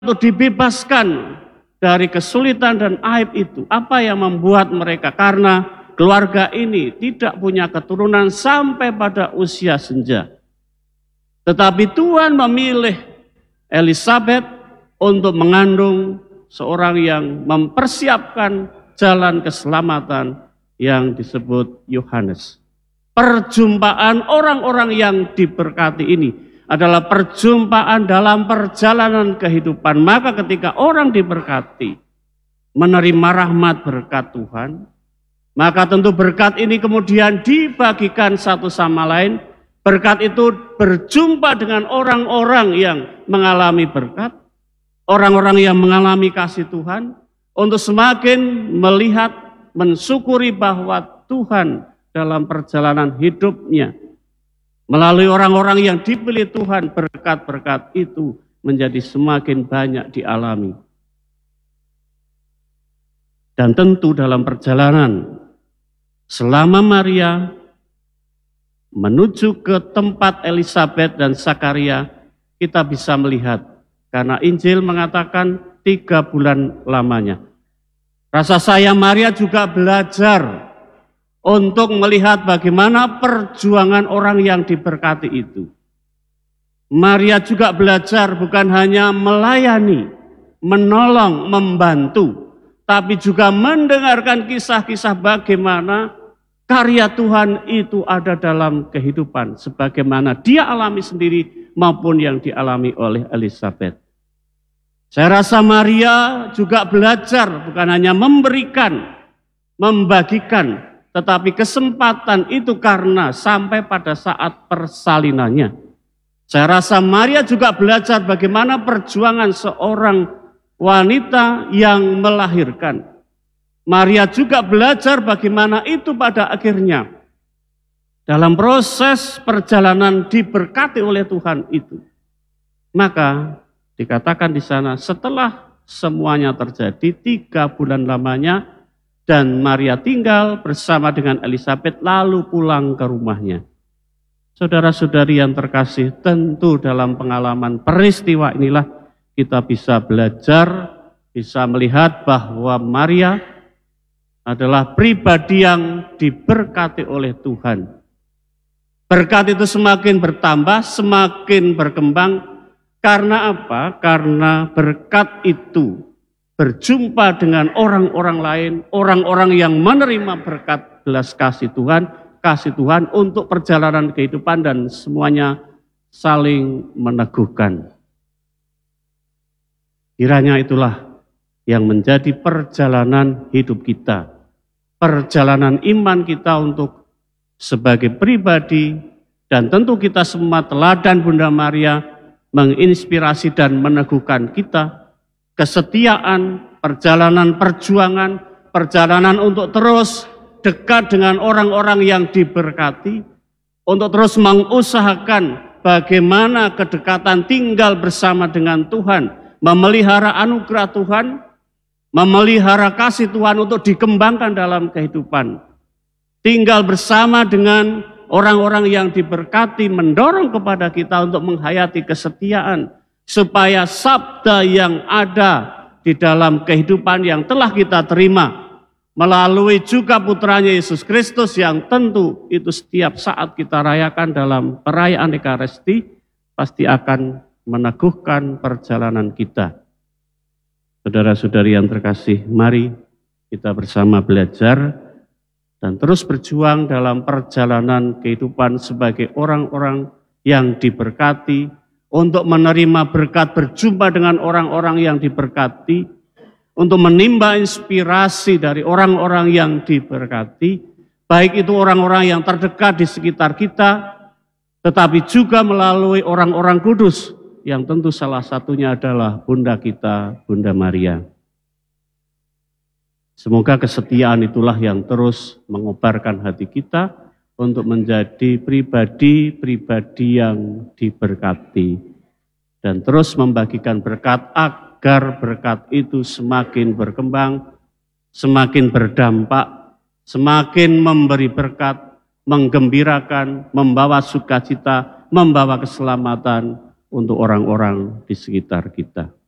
untuk dibebaskan dari kesulitan dan aib itu. Apa yang membuat mereka? Karena keluarga ini tidak punya keturunan sampai pada usia senja. Tetapi Tuhan memilih Elisabet untuk mengandung seorang yang mempersiapkan jalan keselamatan yang disebut Yohanes. Perjumpaan orang-orang yang diberkati ini adalah perjumpaan dalam perjalanan kehidupan. Maka ketika orang diberkati, menerima rahmat berkat Tuhan, maka tentu berkat ini kemudian dibagikan satu sama lain. Berkat itu berjumpa dengan orang-orang yang mengalami berkat, orang-orang yang mengalami kasih Tuhan, untuk semakin melihat, mensyukuri bahwa Tuhan dalam perjalanan hidupnya, melalui orang-orang yang dipilih Tuhan, berkat-berkat itu menjadi semakin banyak dialami. Dan tentu dalam perjalanan selama Maria menuju ke tempat Elisabet dan Zakaria, kita bisa melihat, karena Injil mengatakan 3 bulan lamanya. Rasa saya Maria juga belajar untuk melihat bagaimana perjuangan orang yang diberkati itu. Maria juga belajar bukan hanya melayani, menolong, membantu, tapi juga mendengarkan kisah-kisah bagaimana karya Tuhan itu ada dalam kehidupan, sebagaimana dia alami sendiri maupun yang dialami oleh Elisabet. Saya rasa Maria juga belajar bukan hanya memberikan, membagikan, tetapi kesempatan itu karena sampai pada saat persalinannya. Saya rasa Maria juga belajar bagaimana perjuangan seorang wanita yang melahirkan. Maria juga belajar bagaimana itu pada akhirnya dalam proses perjalanan diberkati oleh Tuhan itu. Maka dikatakan di sana setelah semuanya terjadi 3 bulan lamanya, dan Maria tinggal bersama dengan Elisabet lalu pulang ke rumahnya. Saudara-saudari yang terkasih, tentu dalam pengalaman peristiwa inilah kita bisa belajar, bisa melihat bahwa Maria adalah pribadi yang diberkati oleh Tuhan. Berkat itu semakin bertambah, semakin berkembang. Karena apa? Karena berkat itu berjumpa dengan orang-orang lain, orang-orang yang menerima berkat belas kasih Tuhan untuk perjalanan kehidupan, dan semuanya saling meneguhkan. Kiranya itulah yang menjadi perjalanan hidup kita, perjalanan iman kita untuk sebagai pribadi, dan tentu kita semua teladan Bunda Maria menginspirasi dan meneguhkan kita. Kesetiaan, perjalanan perjuangan, perjalanan untuk terus dekat dengan orang-orang yang diberkati, untuk terus mengusahakan bagaimana kedekatan tinggal bersama dengan Tuhan, memelihara anugerah Tuhan, memelihara kasih Tuhan untuk dikembangkan dalam kehidupan. Tinggal bersama dengan orang-orang yang diberkati, mendorong kepada kita untuk menghayati kesetiaan, supaya sabda yang ada di dalam kehidupan yang telah kita terima melalui juga putranya Yesus Kristus, yang tentu itu setiap saat kita rayakan dalam perayaan Ekaristi, pasti akan meneguhkan perjalanan kita. Saudara-saudari yang terkasih, mari kita bersama belajar dan terus berjuang dalam perjalanan kehidupan sebagai orang-orang yang diberkati, untuk menerima berkat, berjumpa dengan orang-orang yang diberkati, untuk menimba inspirasi dari orang-orang yang diberkati, baik itu orang-orang yang terdekat di sekitar kita, tetapi juga melalui orang-orang kudus, yang tentu salah satunya adalah Bunda kita, Bunda Maria. Semoga kesetiaan itulah yang terus mengobarkan hati kita untuk menjadi pribadi-pribadi yang diberkati, dan terus membagikan berkat agar berkat itu semakin berkembang, semakin berdampak, semakin memberi berkat, menggembirakan, membawa sukacita, membawa keselamatan untuk orang-orang di sekitar kita.